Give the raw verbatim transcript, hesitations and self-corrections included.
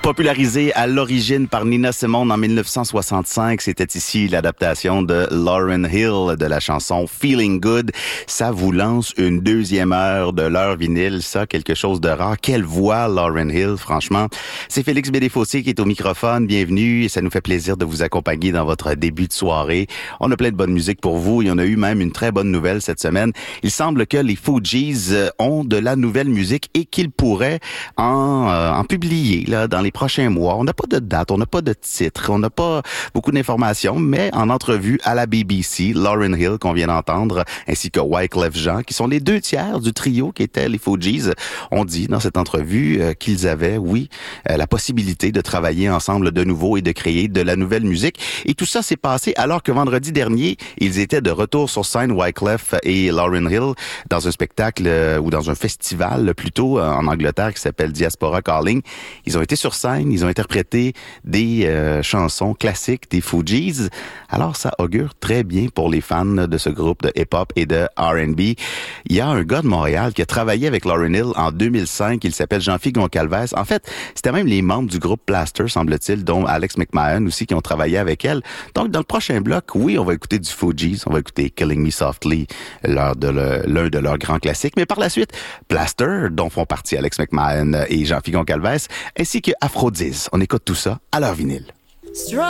Popularisé à l'origine par Nina Simone en dix-neuf cent soixante-cinq, c'était ici l'adaptation de Lauryn Hill de la chanson Feeling Good. Ça vous lance une deuxième heure de l'heure vinyle, ça, quelque chose de rare. Quelle voix, Lauryn Hill, franchement. C'est Félix Bédé-Fossé qui est au microphone. Bienvenue et ça nous fait plaisir de vous accompagner dans votre début de soirée. On a plein de bonne musique pour vous et on a eu même une très bonne nouvelle cette semaine. Il semble que les Fugees ont de la nouvelle musique et qu'ils pourraient en, euh, en publier là dans les prochains mois. On n'a pas de date, on n'a pas de titre, on n'a pas beaucoup d'informations, mais en entrevue à la B B C, Lauryn Hill, qu'on vient d'entendre, ainsi que Wyclef Jean, qui sont les deux tiers du trio qui étaient les Fugees, ont dit dans cette entrevue euh, qu'ils avaient, oui, euh, la possibilité de travailler ensemble de nouveau et de créer de la nouvelle musique. Et tout ça s'est passé alors que vendredi dernier, ils étaient de retour sur scène, Wyclef et Lauryn Hill, dans un spectacle euh, ou dans un festival plutôt euh, en Angleterre qui s'appelle Diaspora Calling. Ils ont été sur scène, ils ont interprété des euh, chansons classiques des Fugees. Alors, ça augure très bien pour les fans de ce groupe de hip-hop et de R and B. Il y a un gars de Montréal qui a travaillé avec Lauryn Hill en deux mille cinq. Il s'appelle Jean-Philippe Goncalves. En fait, c'était même les membres du groupe Plaster, semble-t-il, dont Alex McMahon aussi, qui ont travaillé avec elle. Donc, dans le prochain bloc, oui, on va écouter du Fugees. On va écouter Killing Me Softly, l'un de, le, l'un de leurs grands classiques. Mais par la suite, Plaster, dont font partie Alex McMahon et Jean-Philippe Goncalves, ainsi que Aphrodise. On écoute tout ça à leur vinyle. Strong